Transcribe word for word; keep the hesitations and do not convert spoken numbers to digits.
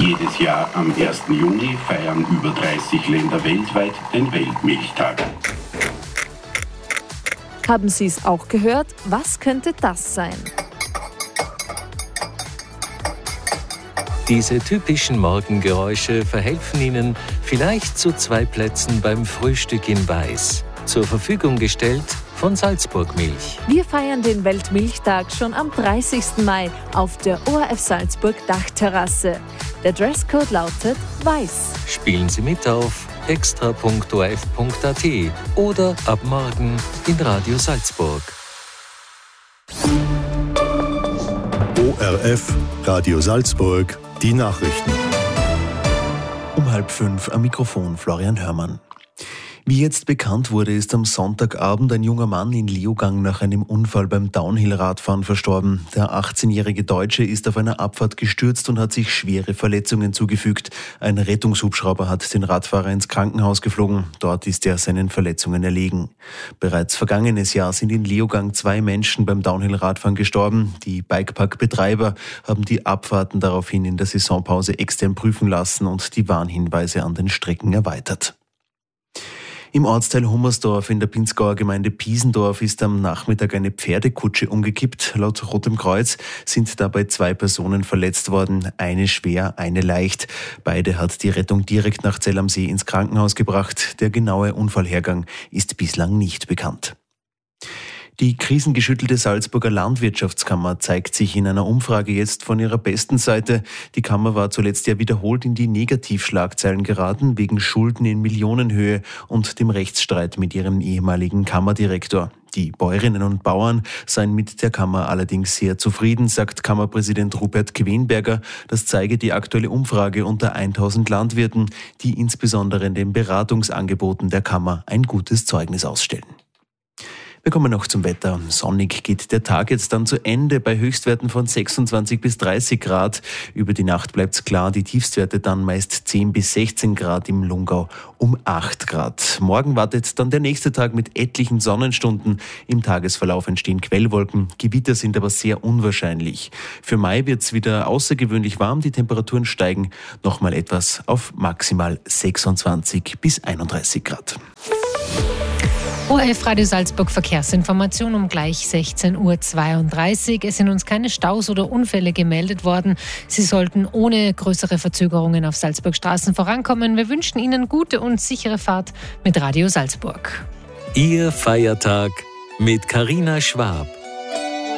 Jedes Jahr am ersten Juni feiern über dreißig Länder weltweit den Weltmilchtag. Haben Sie es auch gehört? Was könnte das sein? Diese typischen Morgengeräusche verhelfen Ihnen vielleicht zu zwei Plätzen beim Frühstück in Weiß. Zur Verfügung gestellt von Salzburg Milch. Wir feiern den Weltmilchtag schon am dreißigsten Mai auf der O R F Salzburg Dachterrasse. Der Dresscode lautet Weiß. Spielen Sie mit auf extra punkt o r f punkt a t oder ab morgen in Radio Salzburg. O R F, Radio Salzburg, die Nachrichten. Um halb fünf am Mikrofon Florian Hörmann. Wie jetzt bekannt wurde, ist am Sonntagabend ein junger Mann in Leogang nach einem Unfall beim Downhill-Radfahren verstorben. Der achtzehnjährige Deutsche ist auf einer Abfahrt gestürzt und hat sich schwere Verletzungen zugefügt. Ein Rettungshubschrauber hat den Radfahrer ins Krankenhaus geflogen. Dort ist er seinen Verletzungen erlegen. Bereits vergangenes Jahr sind in Leogang zwei Menschen beim Downhill-Radfahren gestorben. Die Bikepark-Betreiber haben die Abfahrten daraufhin in der Saisonpause extern prüfen lassen und die Warnhinweise an den Strecken erweitert. Im Ortsteil Hummersdorf in der Pinzgauer Gemeinde Piesendorf ist am Nachmittag eine Pferdekutsche umgekippt. Laut Rotem Kreuz sind dabei zwei Personen verletzt worden, eine schwer, eine leicht. Beide hat die Rettung direkt nach Zell am See ins Krankenhaus gebracht. Der genaue Unfallhergang ist bislang nicht bekannt. Die krisengeschüttelte Salzburger Landwirtschaftskammer zeigt sich in einer Umfrage jetzt von ihrer besten Seite. Die Kammer war zuletzt ja wiederholt in die Negativschlagzeilen geraten, wegen Schulden in Millionenhöhe und dem Rechtsstreit mit ihrem ehemaligen Kammerdirektor. Die Bäuerinnen und Bauern seien mit der Kammer allerdings sehr zufrieden, sagt Kammerpräsident Rupert Quenberger. Das zeige die aktuelle Umfrage unter tausend Landwirten, die insbesondere in den Beratungsangeboten der Kammer ein gutes Zeugnis ausstellen. Wir kommen noch zum Wetter. Sonnig geht der Tag jetzt dann zu Ende bei Höchstwerten von sechsundzwanzig bis dreißig Grad. Über die Nacht bleibt's klar, die Tiefstwerte dann meist zehn bis sechzehn Grad, im Lungau um acht Grad. Morgen wartet dann der nächste Tag mit etlichen Sonnenstunden. Im Tagesverlauf entstehen Quellwolken, Gewitter sind aber sehr unwahrscheinlich. Für Mai wird's wieder außergewöhnlich warm, die Temperaturen steigen nochmal etwas auf maximal sechsundzwanzig bis einunddreißig Grad. O R F Radio Salzburg Verkehrsinformation um gleich sechzehn Uhr zweiunddreißig. Es sind uns keine Staus oder Unfälle gemeldet worden. Sie sollten ohne größere Verzögerungen auf Salzburg Straßen vorankommen. Wir wünschen Ihnen gute und sichere Fahrt mit Radio Salzburg. Ihr Feiertag mit Carina Schwab.